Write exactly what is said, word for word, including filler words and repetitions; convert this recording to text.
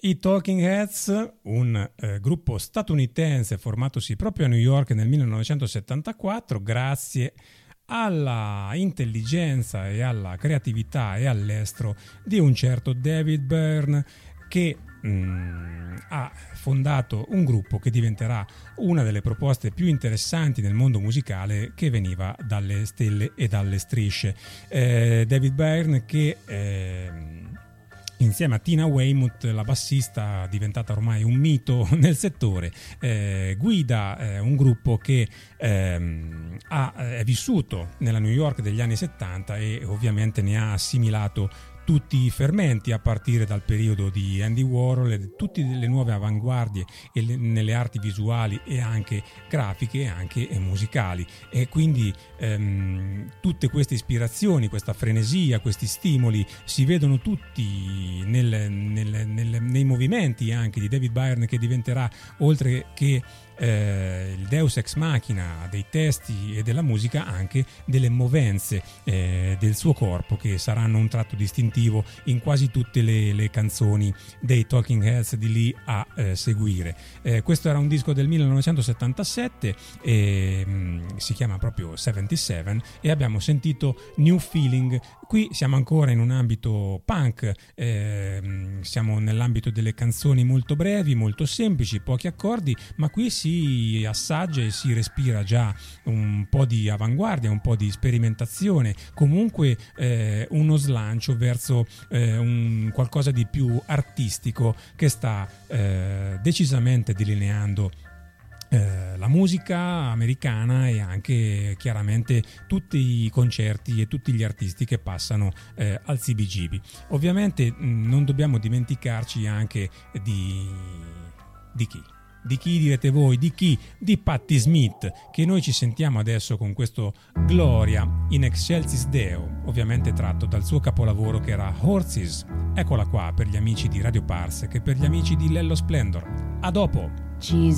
I Talking Heads, un eh, gruppo statunitense formatosi proprio a New York nel millenovecentosettantaquattro, grazie alla intelligenza e alla creatività e all'estro di un certo David Byrne, che mm, ha fondato un gruppo che diventerà una delle proposte più interessanti nel mondo musicale, che veniva dalle stelle e dalle strisce. Eh, David Byrne che eh, insieme a Tina Weymouth, la bassista diventata ormai un mito nel settore, eh, guida eh, un gruppo che ehm, ha, è vissuto nella New York degli anni settanta e ovviamente ne ha assimilato tutti i fermenti, a partire dal periodo di Andy Warhol e tutte le nuove avanguardie e le, nelle arti visuali e anche grafiche e anche musicali, e quindi ehm, tutte queste ispirazioni, questa frenesia, questi stimoli si vedono tutti nel, nel, nel, nei movimenti anche di David Byrne, che diventerà, oltre che Eh, il deus ex machina dei testi e della musica, anche delle movenze eh, del suo corpo, che saranno un tratto distintivo in quasi tutte le, le canzoni dei Talking Heads di lì a eh, seguire. Eh, questo era un disco del millenovecentosettantasette, e, mh, si chiama proprio settantasette, e abbiamo sentito New Feeling. Qui siamo ancora in un ambito punk, eh, siamo nell'ambito delle canzoni molto brevi, molto semplici, pochi accordi, ma qui si assaggia e si respira già un po' di avanguardia, un po' di sperimentazione, comunque eh, uno slancio verso eh, un qualcosa di più artistico che sta eh, decisamente delineando Eh, la musica americana e anche chiaramente tutti i concerti e tutti gli artisti che passano eh, al C B G B. Ovviamente mh, non dobbiamo dimenticarci anche di, di chi? Di chi direte voi? Di chi? Di Patti Smith, che noi ci sentiamo adesso con questo Gloria in Excelsis Deo, ovviamente tratto dal suo capolavoro che era Horses. Eccola qua per gli amici di Radio Parsec e per gli amici di Lello Splendor. A dopo!